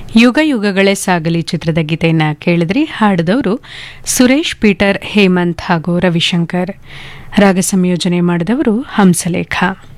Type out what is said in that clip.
ಯುಗ ಯುಗಗಳೇ ಸಾಗಲಿ ಚಿತ್ರದ ಗೀತೆಯನ್ನು ಕೇಳಿದ್ರಿ. ಹಾಡಿದವರು ಸುರೇಶ್, ಪೀಟರ್, ಹೇಮಂತ್ ಹಾಗೂ ರವಿಶಂಕರ್. ರಾಗ ಸಂಯೋಜನೆ ಮಾಡಿದವರು ಹಂಸಲೇಖ.